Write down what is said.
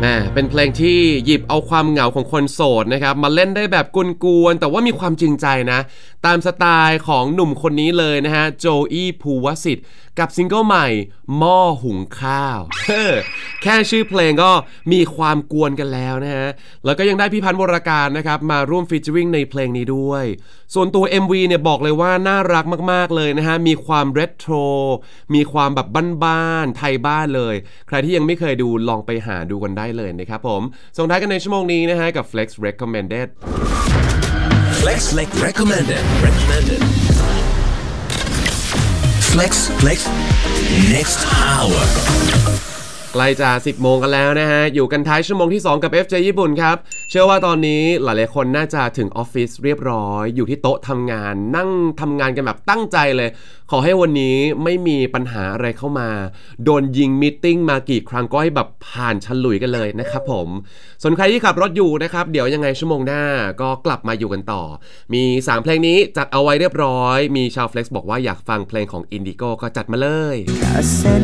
เป็นเพลงที่หยิบเอาความเหงาของคนโสดนะครับมาเล่นได้แบบกวนๆแต่ว่ามีความจริงใจนะตามสไตล์ของหนุ่มคนนี้เลยนะฮะโจอี้ภูวสิทธิ์กับซิงเกิลใหม่หม้อหุงข้าวแค่ชื่อเพลงก็มีความกวนกันแล้วนะฮะแล้วก็ยังได้พี่พันธ์วรการนะครับมาร่วมฟีเจอริงในเพลงนี้ด้วยส่วนตัว MV เนี่ยบอกเลยว่าน่ารักมากๆเลยนะฮะมีความเรโทรมีความแบบบ้านๆไทยบ้านเลยใครที่ยังไม่เคยดูลองไปหาดูกันได้เลยนะครับผมส่งท้ายกันในชั่วโมงนี้นะฮะกับ Flex Recommended Flex Recommended Flex Next Hour ใกล้จะ10 โมงกันแล้วนะฮะอยู่กันท้ายชั่วโมงที่2กับ FJ ญี่ปุ่นครับเชื่อว่าตอนนี้หลายๆคนน่าจะถึงออฟฟิศเรียบร้อยอยู่ที่โต๊ะทำงานนั่งทำงานกันแบบตั้งใจเลยขอให้วันนี้ไม่มีปัญหาอะไรเข้ามาโดนยิงมีตติ้งมากี่ครั้งก็ให้แบบผ่านฉลุยกันเลยนะครับผมส่วนใครที่ขับรถอยู่นะครับเดี๋ยวยังไงชั่วโมงหน้าก็กลับมาอยู่กันต่อมี3เพลงนี้จัดเอาไว้เรียบร้อยมีชาว Flex บอกว่าอยากฟังเพลงของ Indigo ก็จัดมาเลย